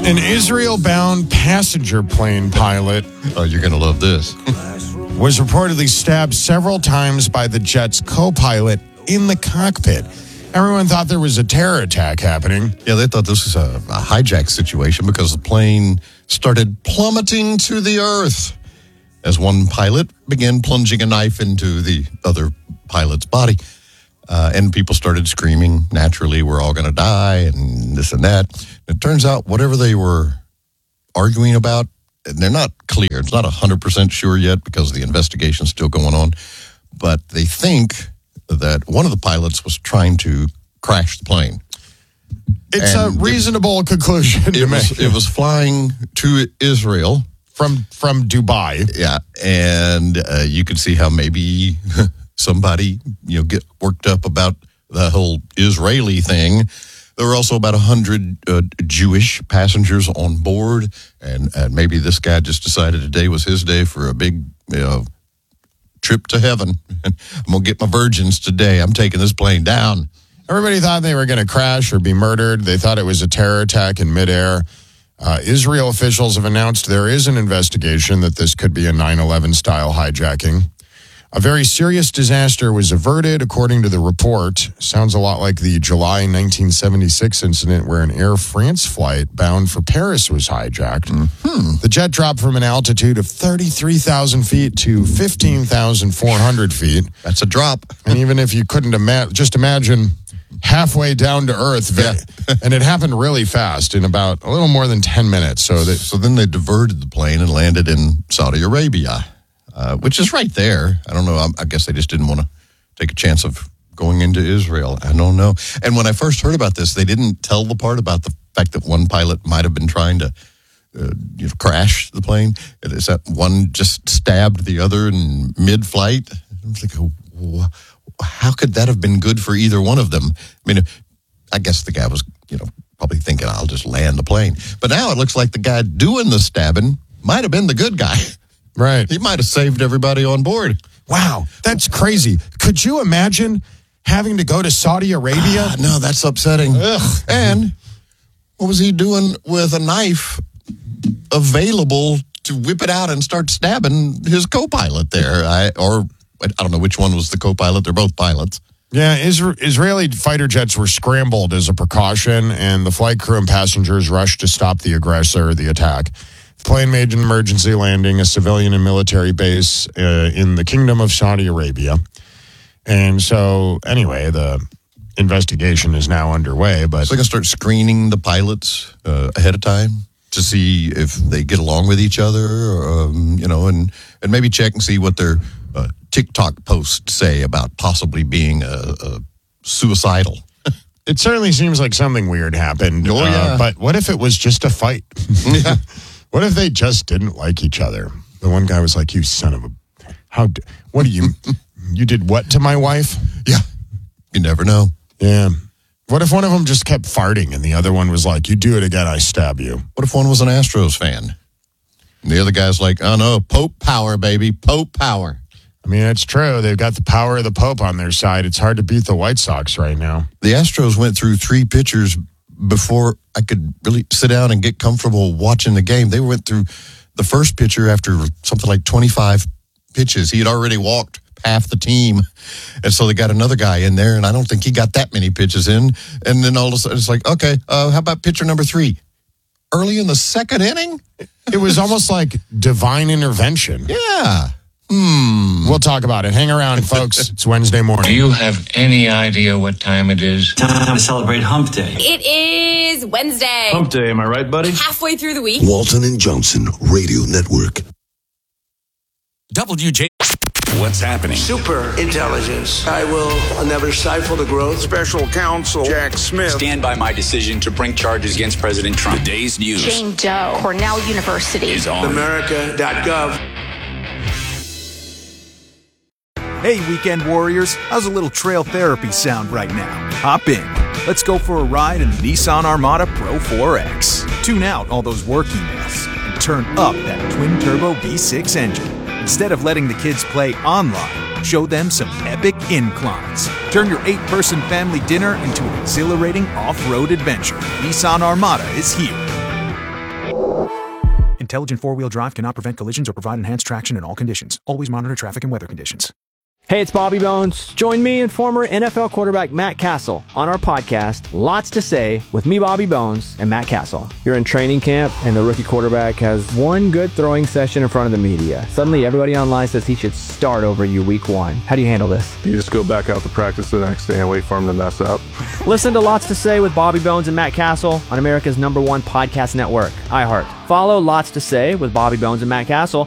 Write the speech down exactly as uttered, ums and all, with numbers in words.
An Israel-bound passenger plane pilot Oh, you're going to love this. was reportedly stabbed several times by the jet's co-pilot in the cockpit. Everyone thought there was a terror attack happening. Yeah, they thought this was a, a hijack situation because the plane started plummeting to the earth as one pilot began plunging a knife into the other pilot's body. Uh, and people started screaming, naturally, we're all going to die, and this and that. It turns out whatever they were arguing about, and they're not clear. It's not one hundred percent sure yet because the investigation's still going on. But they think that one of the pilots was trying to crash the plane. It's And a reasonable it, conclusion to it make. was, it was flying to Israel. From, from Dubai. Yeah, and uh, you could see how maybe somebody, you know, get worked up about the whole Israeli thing. There were also about one hundred uh, Jewish passengers on board, and, and maybe this guy just decided today was his day for a big, you know, trip to heaven. I'm going to get my virgins today. I'm taking this plane down. Everybody thought they were going to crash or be murdered. They thought it was a terror attack in midair. Uh, Israel officials have announced there is an investigation that this could be a nine eleven style hijacking. A very serious disaster was averted, according to the report. Sounds a lot like the July nineteen seventy-six incident where an Air France flight bound for Paris was hijacked. Mm-hmm. The jet dropped from an altitude of thirty-three thousand feet to fifteen thousand four hundred feet. That's a drop. And even if you couldn't imagine, just imagine halfway down to earth. Yeah. And it happened really fast in about a little more than ten minutes. So that, So then they diverted the plane and landed in Saudi Arabia, uh, which is right there. I don't know. I, I guess they just didn't want to take a chance of going into Israel. I don't know. And when I first heard about this, they didn't tell the part about the fact that one pilot might have been trying to uh, you know, crash the plane. It is that one just stabbed the other in mid-flight. I was like, oh, how could that have been good for either one of them? I mean, I guess the guy was, you know, probably thinking, I'll just land the plane. But now it looks like the guy doing the stabbing might have been the good guy. right. He might have saved everybody on board. Wow, that's crazy. Could you imagine having to go to Saudi Arabia? Ah, no, that's upsetting. Ugh. And what was he doing with a knife available to whip it out and start stabbing his co-pilot there? I, or I don't know which one was the co-pilot. They're both pilots. Yeah, Isra- Israeli fighter jets were scrambled as a precaution, and the flight crew and passengers rushed to stop the aggressor, the attack. The plane made an emergency landing, a civilian and military base uh, in the Kingdom of Saudi Arabia. And so, anyway, the investigation is now underway. But So they can start screening the pilots uh, ahead of time to see if they get along with each other, um, you know, and, and maybe check and see what their uh, TikTok posts say about possibly being a, a suicidal. it certainly seems like something weird happened. Oh, yeah. Uh, but what if it was just a fight? Yeah. What if they just didn't like each other? The one guy was like, you son of a... How? d- What do you... You did what to my wife? Yeah. You never know. Yeah. What if one of them just kept farting and the other one was like, you do it again, I stab you? What if one was an Astros fan? And the other guy's like, oh no, Pope power, baby, Pope power. I mean, it's true. They've got the power of the Pope on their side. It's hard to beat the White Sox right now. The Astros went through three pitchers before I could really sit down and get comfortable watching the game. They went through the first pitcher after something like twenty-five pitches. He had already walked half the team. And so they got another guy in there, and I don't think he got that many pitches in. And then all of a sudden, it's like, okay, uh, how about pitcher number three? Early in the second inning? It was almost like divine intervention. Yeah. Hmm. We'll talk about it. Hang around, folks. It's Wednesday morning. Do you have any idea what time it is? Time to celebrate Hump Day. It is Wednesday. Hump Day, am I right, buddy? Halfway through the week. Walton and Johnson Radio Network. W J. What's happening? Super intelligence. I will never stifle the growth. Special counsel Jack Smith. Stand by my decision to bring charges against President Trump. The day's news. Jane Doe, Cornell University. Is on. America dot gov. Hey, weekend warriors, how's a little trail therapy sound right now? Hop in. Let's go for a ride in the Nissan Armada Pro four X. Tune out all those work emails and turn up that twin-turbo V six engine. Instead of letting the kids play online, show them some epic inclines. Turn your eight-person family dinner into an exhilarating off-road adventure. Nissan Armada is here. Intelligent four-wheel drive cannot prevent collisions or provide enhanced traction in all conditions. Always monitor traffic and weather conditions. Hey, it's Bobby Bones. Join me and former N F L quarterback Matt Castle on our podcast, Lots to Say, with me, Bobby Bones, and Matt Castle. You're in training camp, and the rookie quarterback has one good throwing session in front of the media. Suddenly, everybody online says he should start over you week one. How do you handle this? You just go back out to practice the next day and wait for him to mess up. Listen to Lots to Say with Bobby Bones and Matt Castle on America's number one podcast network, iHeart. Follow Lots to Say with Bobby Bones and Matt Castle